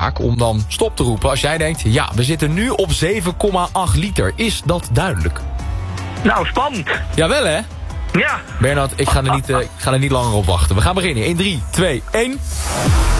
taak om dan stop te roepen als jij denkt... ja, we zitten nu op 7,8 liter. Is dat duidelijk? Nou, spannend. Jawel, hè? Ja. Bernard, ik ga er niet langer op wachten. We gaan beginnen in 3, 2, 1...